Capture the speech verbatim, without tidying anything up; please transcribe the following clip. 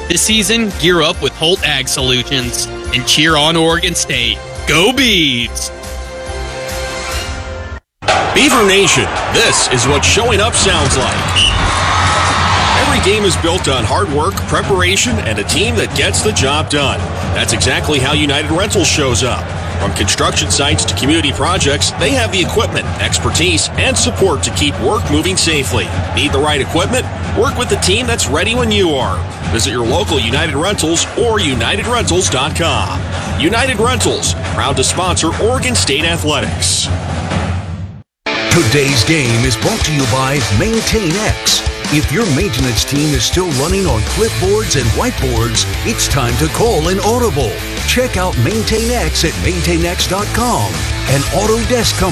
This season, gear up with Holt Ag Solutions and cheer on Oregon State. Go Beavs! Beaver Nation, this is what showing up sounds like. Every game is built on hard work, preparation, and a team that gets the job done. That's exactly how United Rentals shows up. From construction sites to community projects, they have the equipment, expertise, and support to keep work moving safely. Need the right equipment? Work with the team that's ready when you are. Visit your local United Rentals or united rentals dot com. United Rentals, proud to sponsor Oregon State Athletics. Today's game is brought to you by MaintainX. If your maintenance team is still running on clipboards and whiteboards, it's time to call an audible. Check out MaintainX at maintain x dot com, an Autodesk company.